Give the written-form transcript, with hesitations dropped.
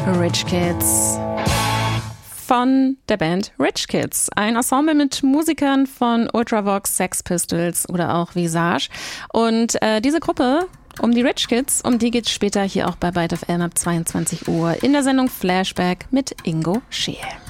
Rich Kids von der Band Rich Kids. Ein Ensemble mit Musikern von Ultravox, Sex Pistols oder auch Visage. Und diese Gruppe um die Rich Kids, um die geht's später hier auch bei Byte FM ab 22 Uhr in der Sendung Flashback mit Ingo Scheel.